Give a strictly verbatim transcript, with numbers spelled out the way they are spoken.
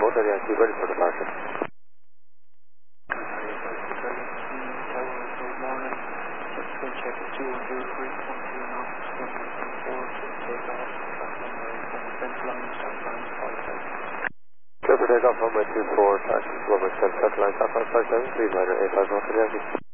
Delta Yankee, ready for departure. Clear for takeoff, runway two four, taxi, runway ten, second line, southbound five seven, please, rider eight five one, Yankee.